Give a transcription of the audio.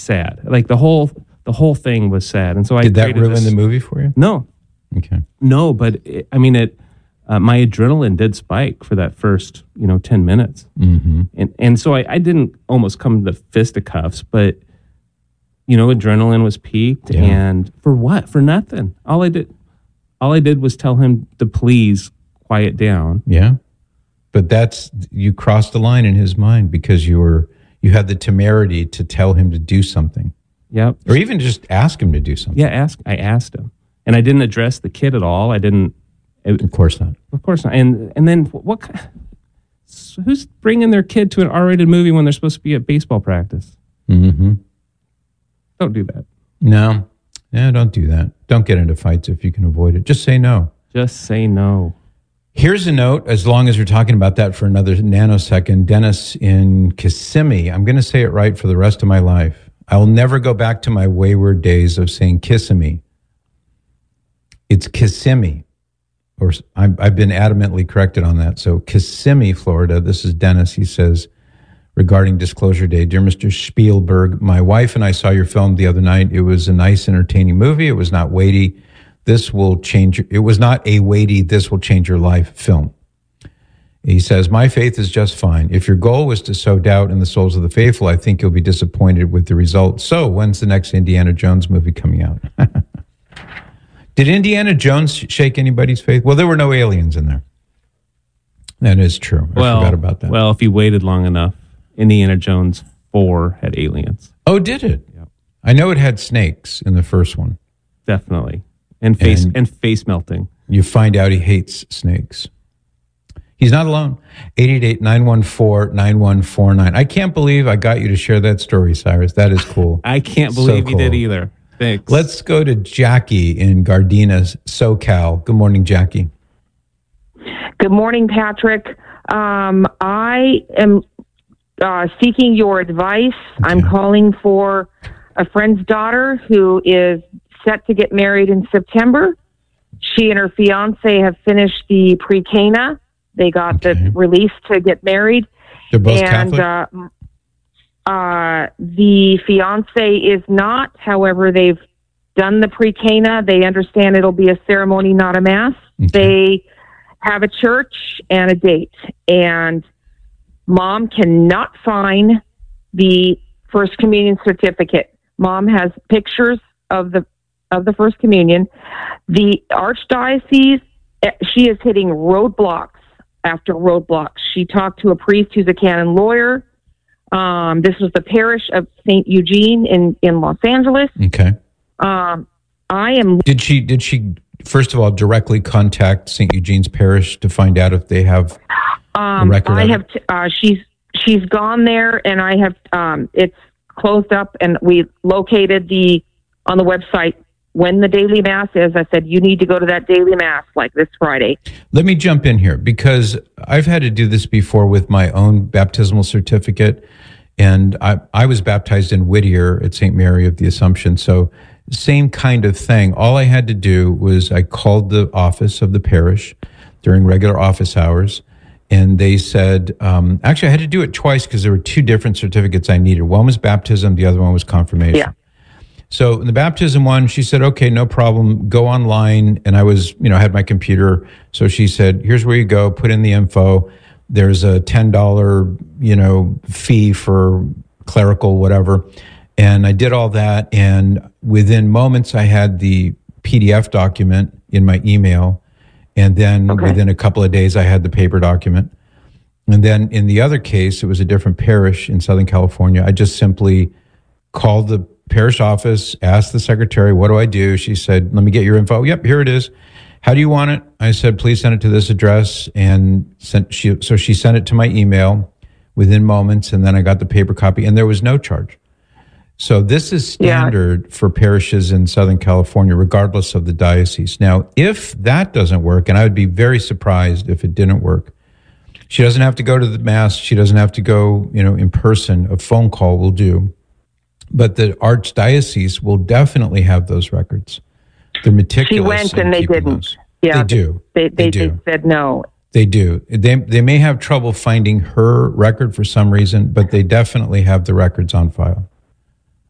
sad. Like the whole thing was sad. And so Did that ruin the movie for you? No. Okay. No, but my adrenaline did spike for that first, 10 minutes. Mm-hmm. And so I didn't almost come to fisticuffs, but, adrenaline was peaked. Yeah. And for what? For nothing. All I did was tell him to please quiet down. Yeah. But you crossed the line in his mind because you had the temerity to tell him to do something. Yep. Or even just ask him to do something. Yeah, I asked him. And I didn't address the kid at all. I didn't. Of course not. Of course not. And then who's bringing their kid to an R-rated movie when they're supposed to be at baseball practice? Mm-hmm. Don't do that. No. Yeah, don't do that. Don't get into fights if you can avoid it. Just say no. Just say no. Here's a note, as long as we're talking about that for another nanosecond. Dennis in Kissimmee. I'm going to say it right for the rest of my life. I will never go back to my wayward days of saying Kissimmee. It's Kissimmee. Or I've been adamantly corrected on that. So Kissimmee, Florida. This is Dennis. He says, regarding Disclosure Day, dear Mr. Spielberg, my wife and I saw your film the other night. It was a nice, entertaining movie. It was not weighty. It was not a weighty, this will change your life film. He says, my faith is just fine. If your goal was to sow doubt in the souls of the faithful, I think you'll be disappointed with the result. So when's the next Indiana Jones movie coming out? Did Indiana Jones shake anybody's faith? Well, there were no aliens in there. That is true. I forgot about that. Well, if you waited long enough, Indiana Jones 4 had aliens. Oh, did it? Yep. I know it had snakes in the first one. Definitely. And face melting. You find out he hates snakes. He's not alone. 888-914-9149. I can't believe I got you to share that story, Cyrus. That is cool. I can't believe you did either. Thanks. Let's go to Jackie in Gardena, SoCal. Good morning, Jackie. Good morning, Patrick. I am seeking your advice. Okay. I'm calling for a friend's daughter who is set to get married in September. She and her fiance have finished the pre-Cana. They got the release to get married. They're both Catholic? The fiance is not. However, they've done the pre-Cana. They understand it'll be a ceremony, not a mass. Okay. They have a church and a date. And Mom cannot find the First Communion certificate. Mom has pictures of the First Communion. The Archdiocese, she is hitting roadblocks after roadblocks. She talked to a priest who's a canon lawyer. This was the parish of St. Eugene in Los Angeles. Okay. Did she first of all directly contact St. Eugene's parish to find out if they have a record? She's gone there, and I have it's closed up, and we located on the website when the daily mass is. I said, you need to go to that daily mass like this Friday. Let me jump in here because I've had to do this before with my own baptismal certificate. And I was baptized in Whittier at St. Mary of the Assumption. So same kind of thing. All I had to do was I called the office of the parish during regular office hours. And they said, actually I had to do it twice because there were two different certificates I needed. One was baptism. The other one was confirmation. Yeah. So in the baptism one, she said, okay, no problem. Go online. And I was, had my computer. So she said, here's where you go, put in the info. There's a $10, fee for clerical, whatever. And I did all that. And within moments, I had the PDF document in my email. And then within a couple of days, I had the paper document. And then in the other case, it was a different parish in Southern California. I just simply called the parish office, asked the secretary, what do I do? She said, let me get your info. Yep, here it is. How do you want it? I said, please send it to this address. And she sent it to my email within moments. And then I got the paper copy and there was no charge. So this is standard for parishes in Southern California, regardless of the diocese. Now, if that doesn't work, and I would be very surprised if it didn't work, she doesn't have to go to the mass. She doesn't have to go, in person. A phone call will do. But the Archdiocese will definitely have those records. They're meticulous. She went and they didn't. Those. Yeah, they do. They said no. They do. They may have trouble finding her record for some reason, but they definitely have the records on file.